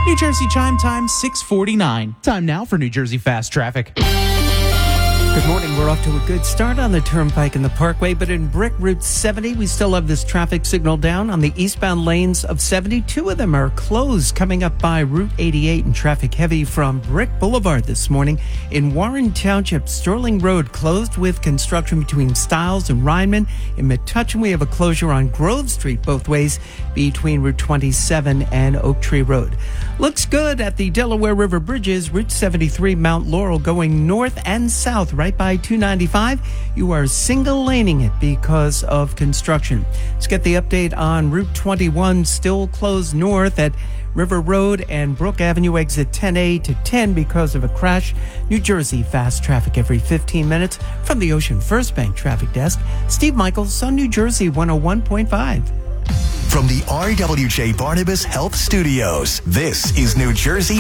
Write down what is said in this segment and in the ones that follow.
New Jersey chime time 6:49. Time now for New Jersey Fast Traffic. Good morning. We're off to a good start on the Turnpike and the Parkway, but in Brick Route 70, we still have this traffic signal down on the eastbound lanes of 70. Two of them are closed coming up by Route 88 and traffic heavy from Brick Boulevard this morning. In Warren Township, Sterling Road closed with construction between Stiles and Rhineman. In Metuchen, we have a closure on Grove Street both ways between Route 27 and Oak Tree Road. Looks good at the Delaware River bridges, Route 73 Mount Laurel going north and south right by 295. You are single laning it because of construction. Let's get the update on Route 21, still closed north at River Road and Brook Avenue exit 10A to 10 because of a crash. New Jersey fast traffic every 15 minutes. From the Ocean First Bank Traffic Desk, Steve Michaels on New Jersey 101.5. From the RWJ Barnabas Health Studios, this is New Jersey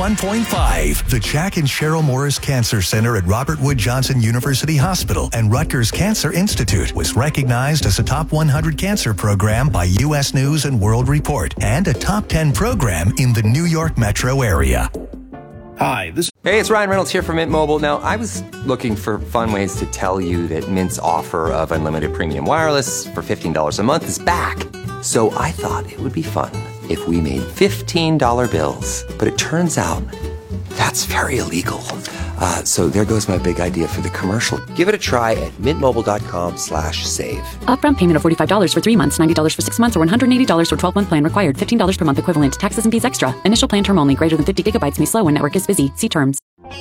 101.5. The Jack and Cheryl Morris Cancer Center at Robert Wood Johnson University Hospital and Rutgers Cancer Institute was recognized as a top 100 cancer program by U.S. News and World Report and a top 10 program in the New York metro area. Hey, it's Ryan Reynolds here from Mint Mobile. Now, I was looking for fun ways to tell you that Mint's offer of unlimited premium wireless for $15 a month is back. So I thought it would be fun if we made $15 bills. But it turns out that's very illegal. So there goes my big idea for the commercial. Give it a try at mintmobile.com/save. Upfront payment of $45 for 3 months, $90 for 6 months, or $180 for 12-month plan required. $15 per month equivalent. Taxes and fees extra. Initial plan term only. Greater than 50 gigabytes may slow when network is busy. See terms.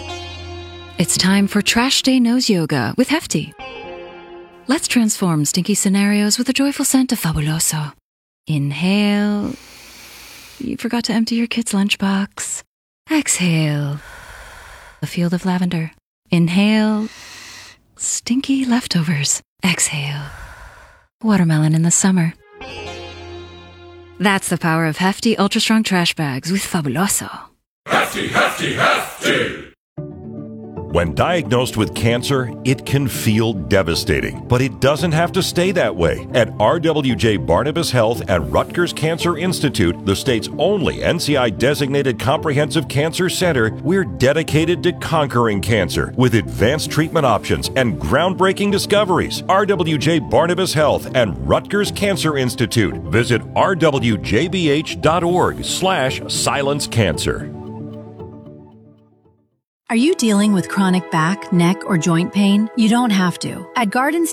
It's time for Trash Day Nose Yoga with Hefty. Let's transform stinky scenarios with a joyful scent of Fabuloso. Inhale. You forgot to empty your kid's lunchbox. Exhale. A field of lavender. Inhale. Stinky leftovers. Exhale. Watermelon in the summer. That's the power of Hefty Ultra Strong Trash Bags with Fabuloso. Hefty, hefty, hefty! When diagnosed with cancer, it can feel devastating, but it doesn't have to stay that way. At RWJ Barnabas Health at Rutgers Cancer Institute, the state's only NCI-designated comprehensive cancer center, we're dedicated to conquering cancer with advanced treatment options and groundbreaking discoveries. RWJ Barnabas Health and Rutgers Cancer Institute. Visit rwjbh.org/silencecancer. Are you dealing with chronic back, neck, or joint pain? You don't have to. At Gardens